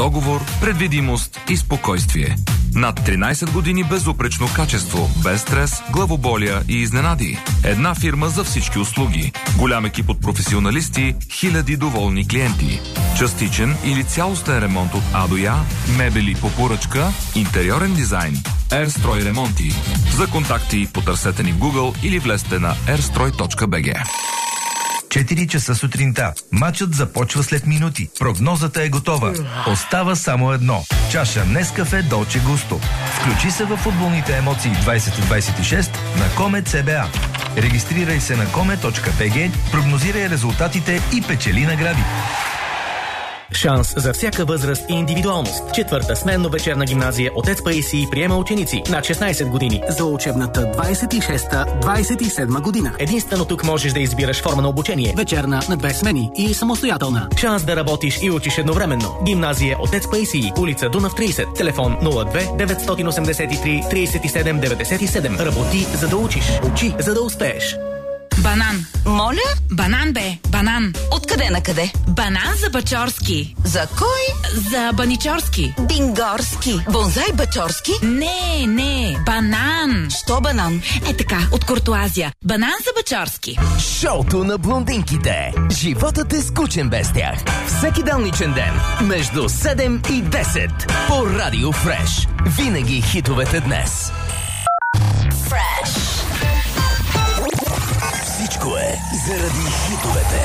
договор, предвидимост и спокойствие. Над 13 години безупречно качество, без стрес, главоболия и изненади. Една фирма за всички услуги. Голям екип от професионалисти, хиляди доволни клиенти. Частичен или цялостен ремонт от А до Я, мебели по поръчка, интериорен дизайн. Ерстрой ремонти. За контакти потърсете ни в Google или влезте на airstroj.bg. 4 часа сутринта. Матчът започва след минути. Прогнозата е готова. Остава само едно. Чаша Нескафе Долче Густо. Включи се във футболните емоции 2026 на Comet CBA. Регистрирай се на comet.bg, прогнозирай резултатите и печели награди. Шанс за всяка възраст и индивидуалност. 4-та сменно-вечерна гимназия Отец Паисий приема ученици над 16 години за учебната 26-27 година. Единствено тук можеш да избираш форма на обучение. Вечерна на 2 смени и самостоятелна. Шанс да работиш и учиш едновременно. Гимназия Отец Паисий, улица Дунав 30, телефон 02 983 37 97. Работи, за да учиш. Учи, за да успееш. Банан. Моля? Банан бе, банан. Откъде на къде? Банан за Бачорски. За кой? За Баничорски. Бингорски. Бонзай Бачорски? Не, банан. Що банан? Е така, от Куртуазия. Банан за Бачорски. Шоуто на блондинките. Животът е скучен без тях. Всеки делничен ден между 7 и 10 по Радио Фреш. Винаги хитовете днес. Фреш. Всичко е заради хитовете.